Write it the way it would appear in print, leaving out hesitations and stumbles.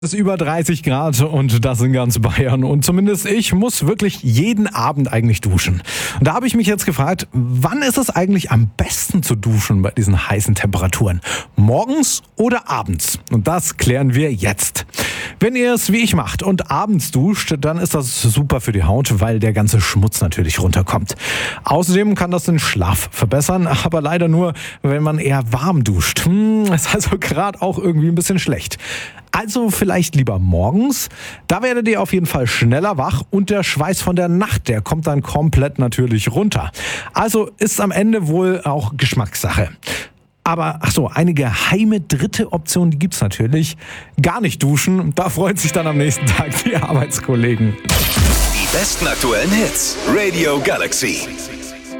Es ist über 30 Grad und das in ganz Bayern. Und zumindest ich muss wirklich jeden Abend eigentlich duschen. Und da habe ich mich jetzt gefragt, wann ist es eigentlich am besten zu duschen bei diesen heißen Temperaturen? Morgens oder abends? Und das klären wir jetzt. Wenn ihr es wie ich macht und abends duscht, dann ist das super für die Haut, weil der ganze Schmutz natürlich runterkommt. Außerdem kann das den Schlaf verbessern, aber leider nur, wenn man eher warm duscht. Ist also gerade auch irgendwie ein bisschen schlecht. Also vielleicht lieber morgens. Da werdet ihr auf jeden Fall schneller wach und der Schweiß von der Nacht, der kommt dann komplett natürlich runter. Also ist am Ende wohl auch Geschmackssache. Aber eine geheime dritte Option, die gibt's natürlich. Gar nicht duschen. Da freuen sich dann am nächsten Tag die Arbeitskollegen. Die besten aktuellen Hits. Radio Galaxy.